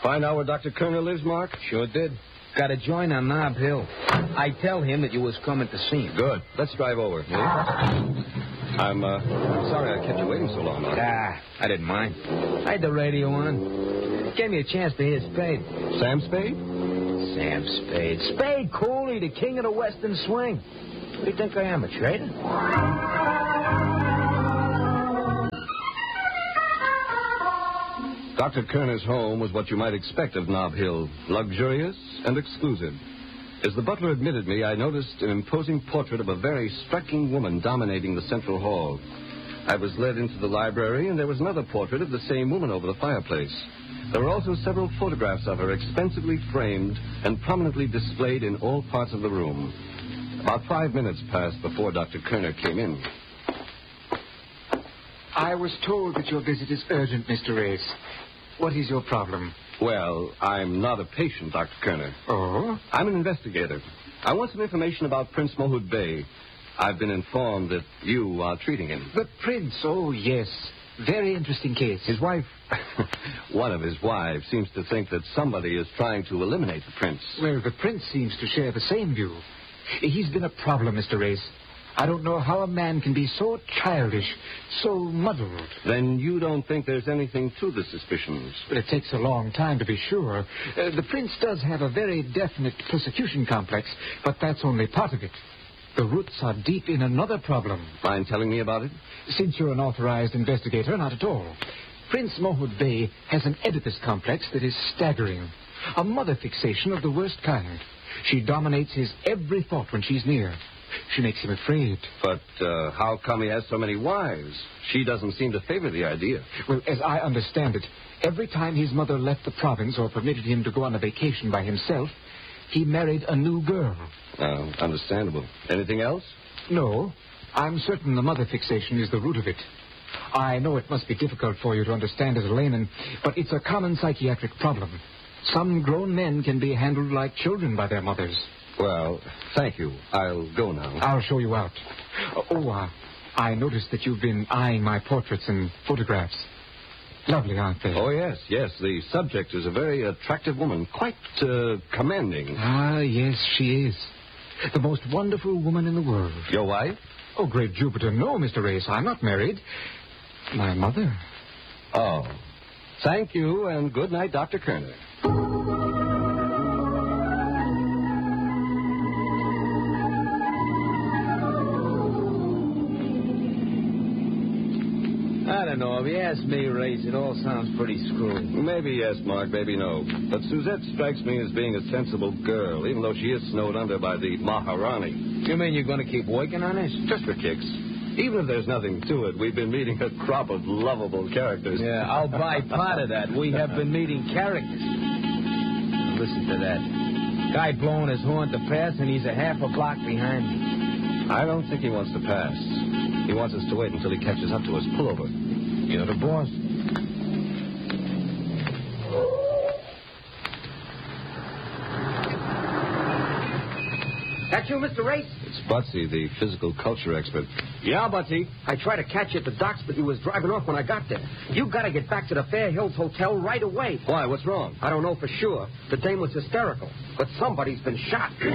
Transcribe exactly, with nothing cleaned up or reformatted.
Find out where Doctor Kerner lives, Mark? Sure did. Got a joint on Nob Hill. I tell him that you was coming to see him. Good. Let's drive over. Yeah? I'm, uh, I'm sorry I kept you waiting so long, Mark. Ah, I didn't mind. I had the radio on. Gave me a chance to hear Spade. Sam Spade? Sam Spade. Spade Cooley, the king of the Western swing. What do you think I am, a trader? Doctor Kerner's home was what you might expect of Nob Hill, luxurious and exclusive. As the butler admitted me, I noticed an imposing portrait of a very striking woman dominating the central hall. I was led into the library, and there was another portrait of the same woman over the fireplace. There were also several photographs of her expensively framed and prominently displayed in all parts of the room. About five minutes passed before Doctor Kerner came in. I was told that your visit is urgent, Mister Race. What is your problem? Well, I'm not a patient, Doctor Kerner. Oh? I'm an investigator. I want some information about Prince Mohud Bey. I've been informed that you are treating him. The prince, oh, yes. Very interesting case. His wife, one of his wives, seems to think that somebody is trying to eliminate the prince. Well, the prince seems to share the same view. He's been a problem, Mister Race. I don't know how a man can be so childish, so muddled. Then you don't think there's anything to the suspicions? But it takes a long time to be sure. Uh, the prince does have a very definite persecution complex, but that's only part of it. The roots are deep in another problem. Mind telling me about it? Since you're an authorized investigator, not at all. Prince Mohud Bey has an Oedipus complex that is staggering. A mother fixation of the worst kind. She dominates his every thought when she's near. She makes him afraid. But uh, how come he has so many wives? She doesn't seem to favor the idea. Well, as I understand it, every time his mother left the province or permitted him to go on a vacation by himself, he married a new girl. Uh, understandable. Anything else? No. I'm certain the mother fixation is the root of it. I know it must be difficult for you to understand as a layman, but it's a common psychiatric problem. Some grown men can be handled like children by their mothers. Well, thank you. I'll go now. I'll show you out. Oh, uh, I noticed that you've been eyeing my portraits and photographs. Lovely, aren't they? Oh, yes, yes. The subject is a very attractive woman. Quite uh, commanding. Ah, yes, she is. The most wonderful woman in the world. Your wife? Oh, great Jupiter, no, Mister Race. I'm not married. My mother. Oh. Thank you, and good night, Doctor Kerner. I don't know. If you ask me, Race, it all sounds pretty screwy. Maybe yes, Mark, maybe no. But Suzette strikes me as being a sensible girl, even though she is snowed under by the Maharani. You mean you're going to keep working on this? Just for kicks. Even if there's nothing to it, we've been meeting a crop of lovable characters. Yeah, I'll buy part of that. We have been meeting characters. Listen to that. Guy blowing his horn to pass, and he's a half a block behind me. I don't think he wants to pass. He wants us to wait until he catches up to us. Pull over. You're the boss. That you, Mister Race? It's Butsy, the physical culture expert. Yeah, Butsy. I tried to catch you at the docks, but you was driving off when I got there. You got to get back to the Fair Hills Hotel right away. Why? What's wrong? I don't know for sure. The dame was hysterical, but somebody's been shot.